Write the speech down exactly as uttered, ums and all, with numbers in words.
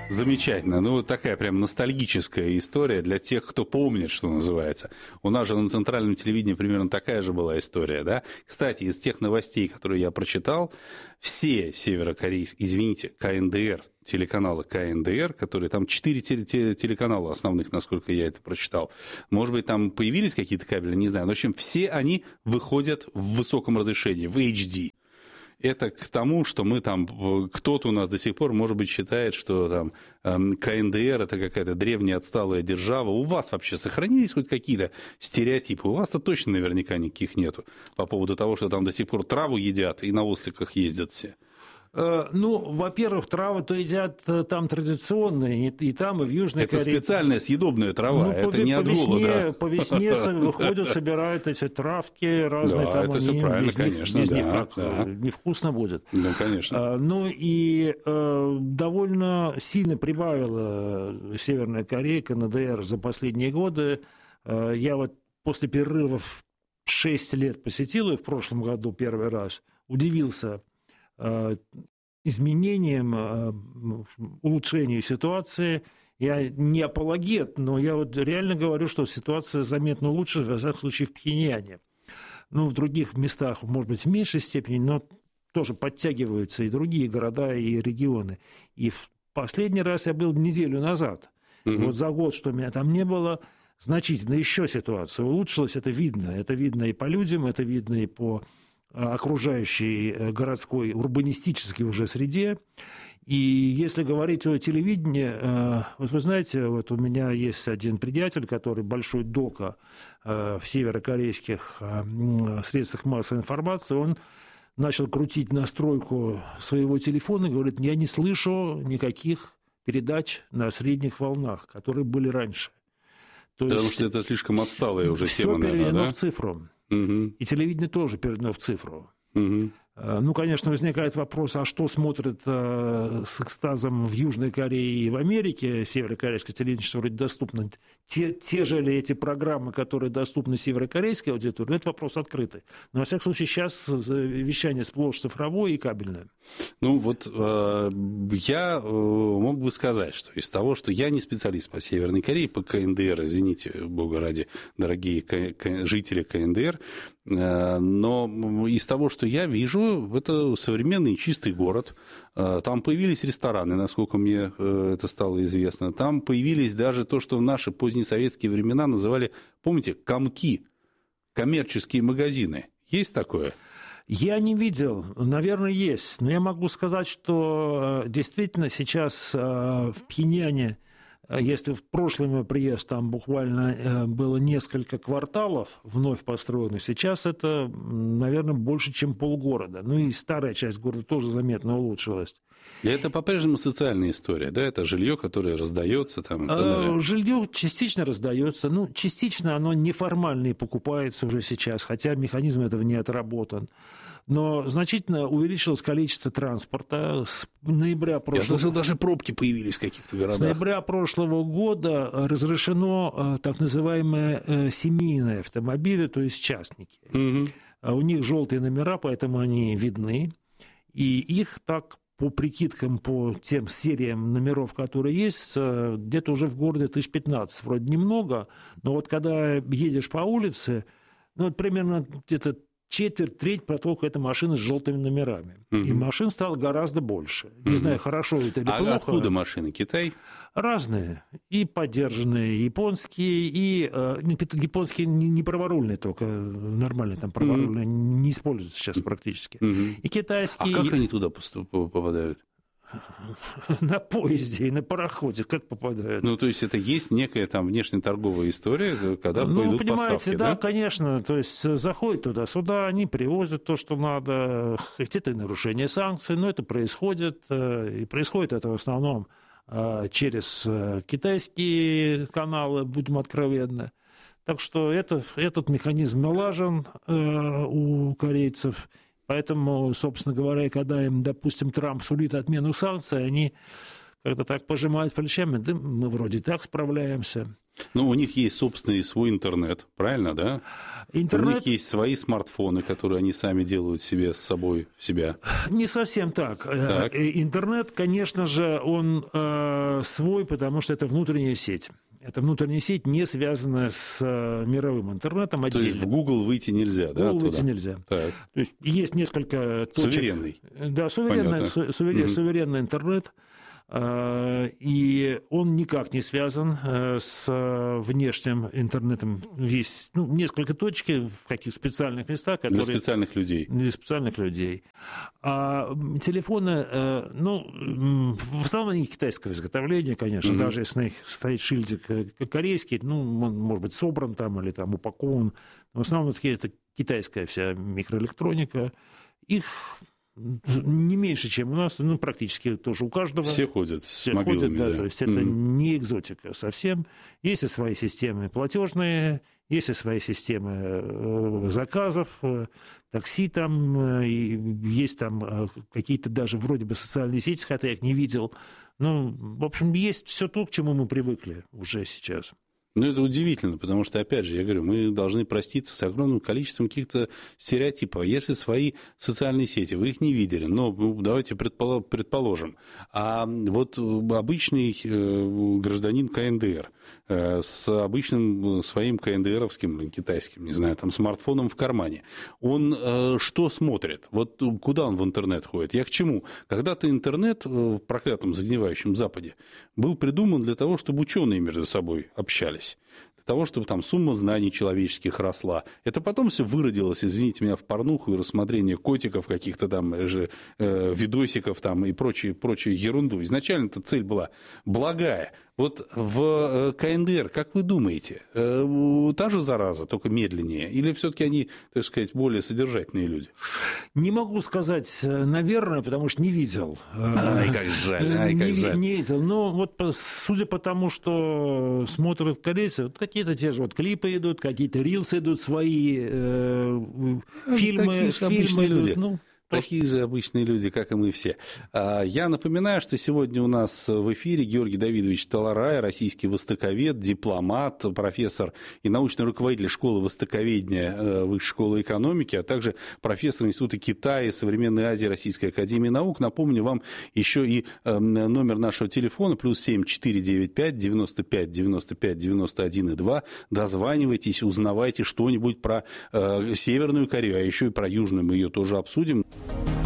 Замечательно. Ну, вот такая прям ностальгическая история для тех, кто помнит, что называется. У нас же на центральном телевидении примерно такая же была история, да? Кстати, из тех новостей, которые я прочитал, все северокорейские, извините, КНДР, телеканалы КНДР, которые там четыре телеканала основных, насколько я это прочитал. Может быть, там появились какие-то кабели, не знаю. Но, в общем, все они выходят в высоком разрешении, в эйч ди. Это к тому, что мы там, кто-то у нас до сих пор, может быть, считает, что там КНДР – это какая-то древняя отсталая держава. У вас вообще сохранились хоть какие-то стереотипы? У вас-то точно наверняка никаких нету по поводу того, что там до сих пор траву едят и на осликах ездят все. Ну, во-первых, травы то едят там традиционные, и там, и в Южной это Корее. Это специальная съедобная трава, ну, это по, не по от весне, голода. По весне выходят, собирают эти травки разные. Да, там это они, все правильно, без конечно. Них, без да, них как да. невкусно будет. Ну, конечно. А, ну, и а, довольно сильно прибавила Северная Корея, КНДР за последние годы. А, я вот после перерывов шесть лет посетил, и в прошлом году первый раз удивился а, изменениям, улучшению ситуации. Я не апологет, но я вот реально говорю, что ситуация заметно лучше, во всяком случае, в Пхеньяне. Ну, в других местах, может быть, в меньшей степени, но тоже подтягиваются и другие города, и регионы. И в последний раз я был неделю назад. Mm-hmm. Вот за год, что меня там не было, значительно еще ситуация улучшилась, это видно. Это видно и по людям, это видно и по окружающей городской, урбанистической уже среде. И если говорить о телевидении, вот вы знаете, вот у меня есть один приятель, который большой дока в северокорейских средствах массовой информации, он начал крутить настройку своего телефона и говорит, я не слышу никаких передач на средних волнах, которые были раньше. То Потому есть, что это слишком отсталая уже тема. Все переведено да? в цифру. Угу. И телевидение тоже переведено в цифру. Угу. Ну, конечно, возникает вопрос, а что смотрят э, с экстазом в Южной Корее и в Америке? Северокорейское телевидение, что вроде доступно. Те, те же ли эти программы, которые доступны северокорейской аудитории? Это вопрос открытый. Но, во всяком случае, сейчас вещание сплошь цифровое и кабельное. Ну, вот э, я э, мог бы сказать, что из того, что я не специалист по Северной Корее, по КНДР, извините, бога ради, дорогие к- к- жители КНДР, э, но из того, что я вижу, это современный чистый город. Там появились рестораны, насколько мне это стало известно. Там появились даже то, что в наши позднесоветские времена называли, помните, комки, коммерческие магазины. Есть такое? Я не видел, наверное, есть. Но я могу сказать, что действительно сейчас в Пхеньяне, если в прошлый мой приезд там буквально было несколько кварталов вновь построенных, сейчас это, наверное, больше, чем полгорода. Ну и старая часть города тоже заметно улучшилась. И это по-прежнему социальная история, да? Это жилье, которое раздается там. И так далее. Жилье частично раздается, ну, частично оно неформально и покупается уже сейчас, хотя механизм этого не отработан. Но значительно увеличилось количество транспорта. С ноября прошлого... Я слышал, даже пробки появились в каких-то городах. С ноября прошлого года разрешено так называемые семейные автомобили, то есть частники. Угу. У них желтые номера, поэтому они видны. И их так по прикидкам, по тем сериям номеров, которые есть, где-то уже в городе тысяч пятнадцать. Вроде немного, но вот когда едешь по улице, ну, вот примерно где-то четверть, треть потока – это машины с желтыми номерами. Угу. И машин стало гораздо больше. Не угу. знаю, хорошо это или а плохо. А откуда машины? Китай? Разные. И поддержанные японские, и э, японские не праворульные только, нормальные там праворульные, угу. не используются сейчас практически. Угу. И китайские. А как они туда попадают? На поезде и на пароходе как попадают? Ну, то есть, это есть некая там внешнеторговая история, когда ну, пойдут понимаете, поставки, да, да? конечно. То есть, заходят туда-сюда, они привозят то, что надо. Где-то нарушение санкций, но это происходит. И происходит это в основном через китайские каналы, будем откровенны. Так что это, этот механизм налажен у корейцев. Поэтому, собственно говоря, когда им, допустим, Трамп сулит отмену санкций, они как-то так пожимают плечами, да мы вроде так справляемся. Ну, у них есть собственный свой интернет, правильно, да? Интернет... У них есть свои смартфоны, которые они сами делают себе с собой, в себя. Не совсем так. так. Интернет, конечно же, он э, свой, потому что это внутренняя сеть. Эта внутренняя сеть не связана с мировым интернетом отдельно. То есть в Google выйти нельзя, да? В Google выйти нельзя. Так. То есть есть несколько точек. Суверенный. Да, суверенный, су- суверен, угу. суверенный интернет. И он никак не связан с внешним интернетом. Есть ну, несколько точек в каких специальных местах. Которые... Для специальных людей. Для специальных людей. А телефоны, ну, в основном они китайского изготовления, конечно. Mm-hmm. Даже если на них стоит шильдик корейский, ну, он может быть собран там или там упакован. Но в основном это китайская вся микроэлектроника. Их... не меньше, чем у нас, ну, практически тоже у каждого. Все ходят Все с мобилами, ходят, да, да. То есть это mm-hmm. не экзотика совсем. Есть и свои системы платежные, есть и свои системы заказов, такси там, и есть там какие-то даже вроде бы социальные сети, хотя я их не видел. Ну, в общем, есть все то, к чему мы привыкли уже сейчас. Ну, это удивительно, потому что, опять же, я говорю, мы должны проститься с огромным количеством каких-то стереотипов. Если свои социальные сети, вы их не видели, но ну, давайте предположим, а вот обычный гражданин ка эн дэ эр с обычным своим ка эн дэ эровским, китайским, не знаю, там, смартфоном в кармане, он что смотрит? Вот куда он в интернет ходит? Я к чему? Когда-то интернет в проклятом загнивающем Западе был придуман для того, чтобы ученые между собой общались. Для того, чтобы там сумма знаний человеческих росла. Это потом все выродилось, извините меня, в порнуху и рассмотрение котиков, каких-то там же э, видосиков там, и прочую, прочую ерунду. Изначально эта цель была благая. Вот в ка эн дэ эр, как вы думаете, э, та же зараза, только медленнее? Или все-таки они, так сказать, более содержательные люди? Не могу сказать, наверное, потому что не видел. Ай, как жаль, ай, как не, жаль. Не видел. Но вот судя по тому, что смотрят корейцы, вот какие-то те же вот клипы идут, какие-то рилсы идут свои, э, фильмы, фильмы идут. Люди. Ну, Такие же обычные люди, как и мы все. Я напоминаю, что сегодня у нас в эфире Георгий Давидович Таларай, российский востоковед, дипломат, профессор и научный руководитель школы востоковедения Высшей школы экономики, а также профессор Института Китая и Современной Азии Российской академии наук. Напомню вам еще и номер нашего телефона плюс семь четыре девять пять девяносто пять девяносто пять девяносто один и два. Дозванивайтесь, узнавайте что-нибудь про Северную Корею, а еще и про Южную мы ее тоже обсудим.